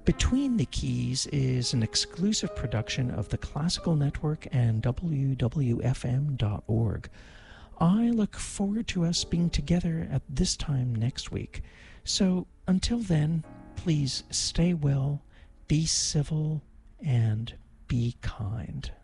Between the Keys is an exclusive production of the Classical Network and WWFM.org. I look forward to us being together at this time next week. So until then, please stay well, be civil, and be kind.